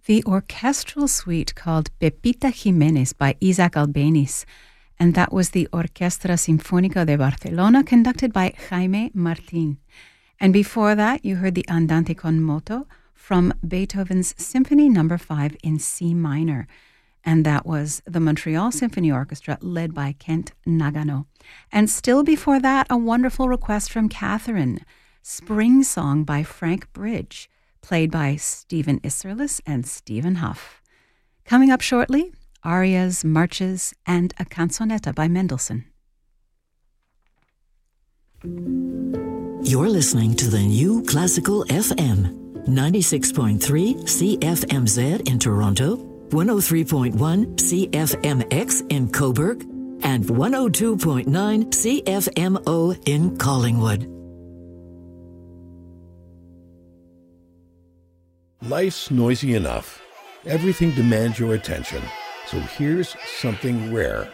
the orchestral suite called Pepita Jimenez by Isaac Albéniz, and that was the Orquestra Sinfónica de Barcelona, conducted by Jaime Martín. And before that, you heard the Andante con moto from Beethoven's Symphony No. 5 in C minor, and that was the Montreal Symphony Orchestra led by Kent Nagano. And still before that, a wonderful request from Catherine, Spring Song by Frank Bridge, played by Stephen Isserlis and Stephen Huff. Coming up shortly, arias, marches, and a canzonetta by Mendelssohn. You're listening to the New Classical FM, 96.3 CFMZ in Toronto, 103.1 CFMX in Cobourg, and 102.9 CFMO in Collingwood. Life's noisy enough. Everything demands your attention. So here's something rare.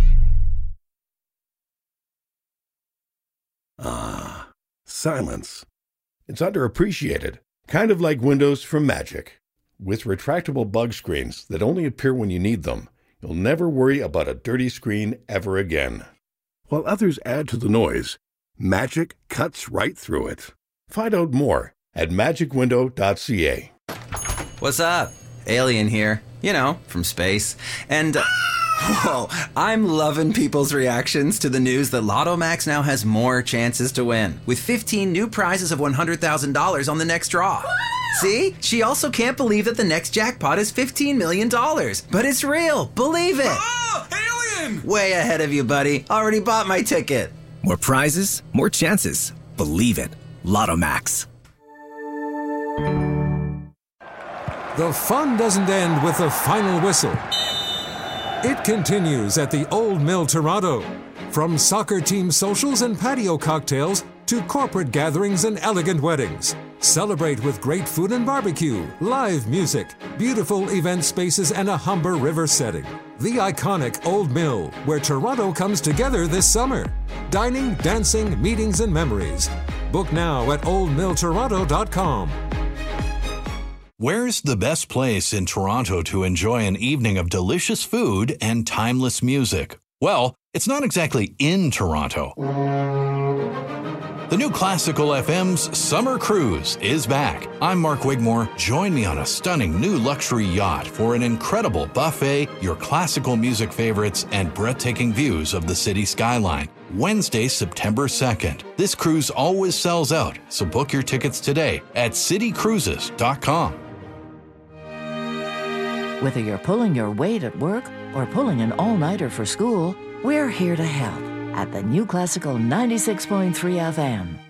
Ah, silence. It's underappreciated. Kind of like windows from Magic. With retractable bug screens that only appear when you need them, you'll never worry about a dirty screen ever again. While others add to the noise, Magic cuts right through it. Find out more at magicwindow.ca. What's up? Alien here. You know, from space. And, whoa, I'm loving people's reactions to the news that Lotto Max now has more chances to win, with 15 new prizes of $100,000 on the next draw. See? She also can't believe that the next jackpot is $15 million. But it's real. Believe it. Oh, alien! Way ahead of you, buddy. Already bought my ticket. More prizes, more chances. Believe it. Lotto Max. The fun doesn't end with the final whistle. It continues at the Old Mill Toronto. From soccer team socials and patio cocktails to corporate gatherings and elegant weddings. Celebrate with great food and barbecue, live music, beautiful event spaces, and a Humber River setting. The iconic Old Mill, where Toronto comes together this summer. Dining, dancing, meetings, and memories. Book now at oldmilltoronto.com. Where's the best place in Toronto to enjoy an evening of delicious food and timeless music? Well, it's not exactly in Toronto. The New Classical FM's Summer Cruise is back. I'm Mark Wigmore. Join me on a stunning new luxury yacht for an incredible buffet, your classical music favorites, and breathtaking views of the city skyline. Wednesday, September 2nd. This cruise always sells out, so book your tickets today at citycruises.com. Whether you're pulling your weight at work or pulling an all-nighter for school, we're here to help at the New Classical 96.3 FM.